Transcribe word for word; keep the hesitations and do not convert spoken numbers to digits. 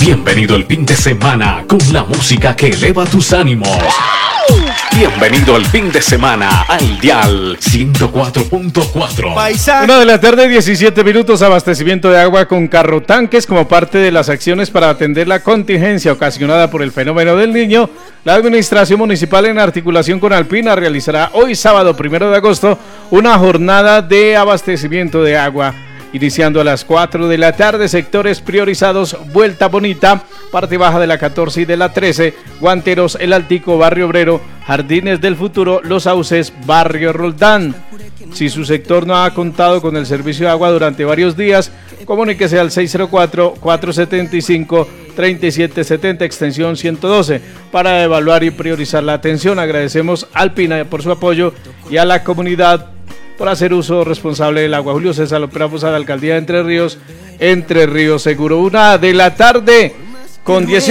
Bienvenido el fin de semana con la música que eleva tus ánimos. Bienvenido el fin de semana al Dial ciento cuatro punto cuatro. Una de la tarde, diecisiete minutos, abastecimiento de agua con carro tanques como parte de las acciones para atender la contingencia ocasionada por el fenómeno del Niño. La Administración Municipal, en articulación con Alpina, realizará hoy sábado primero de agosto una jornada de abastecimiento de agua. Iniciando a las cuatro de la tarde, sectores priorizados: Vuelta Bonita, parte baja de la catorce y de la trece, Guanteros, El Altico, Barrio Obrero, Jardines del Futuro, Los Sauces, Barrio Roldán. Si su sector no ha contado con el servicio de agua durante varios días, comuníquese al seis cero cuatro, cuatro siete cinco, tres siete siete cero, extensión ciento doce, para evaluar y priorizar la atención. Agradecemos a Alpina por su apoyo y a la comunidad por hacer uso responsable del agua. Julio César Lopera Posada, Alcaldía de Entre Ríos, Entre Ríos Seguro. Una de la tarde con diez.